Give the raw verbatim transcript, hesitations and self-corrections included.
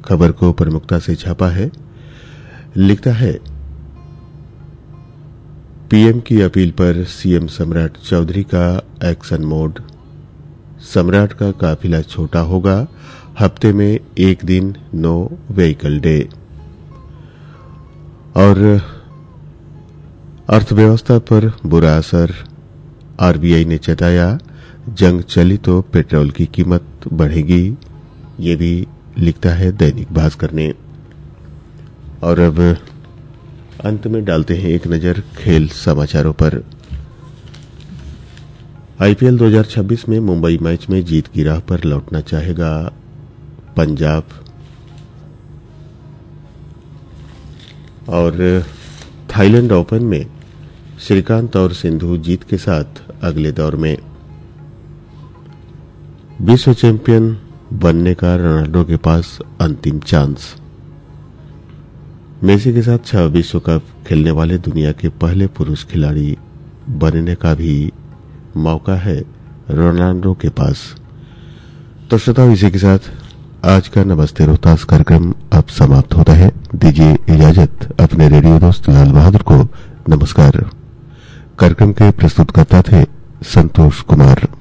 खबर को प्रमुखता से छापा है। लिखता है, पीएम की अपील पर सीएम सम्राट चौधरी का एक्शन मोड। सम्राट का काफिला छोटा होगा, हफ्ते में एक दिन नो व्हीकल डे। और अर्थव्यवस्था पर बुरा असर, आरबीआई ने चेताया, जंग चली तो पेट्रोल की कीमत बढ़ेगी। ये भी लिखता है दैनिक भास्कर ने। और अब अंत में डालते हैं एक नजर खेल समाचारों पर। आईपीएल दो हज़ार छब्बीस में मुंबई मैच में जीत की राह पर लौटना चाहेगा पंजाब। और थाईलैंड ओपन में श्रीकांत और सिंधु जीत के साथ अगले दौर में। विश्व चैंपियन बनने का रोनाल्डो के पास अंतिम चांस। मेसी के साथ छह विश्व कप खेलने वाले दुनिया के पहले पुरुष खिलाड़ी बनने का भी मौका है रोनाल्डो के पास। तो श्रोताओ, इसी के साथ आज का नमस्ते रोहतास कार्यक्रम अब समाप्त होता है। दीजिए इजाजत अपने रेडियो दोस्त लाल बहादुर को। नमस्कार। कार्यक्रम के प्रस्तुतकर्ता थे संतोष कुमार।